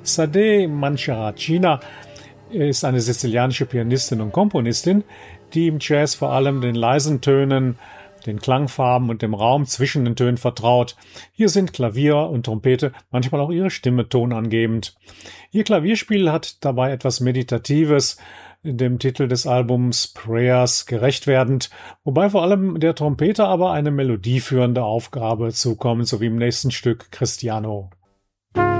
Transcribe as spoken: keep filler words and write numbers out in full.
Sade Mancharacina ist eine sizilianische Pianistin und Komponistin, die im Jazz vor allem den leisen Tönen, den Klangfarben und dem Raum zwischen den Tönen vertraut. Hier sind Klavier und Trompete, manchmal auch ihre Stimme tonangebend. Ihr Klavierspiel hat dabei etwas Meditatives, dem Titel des Albums Prayers gerecht werdend, wobei vor allem der Trompete aber eine melodieführende Aufgabe zukommt, so wie im nächsten Stück Cristiano.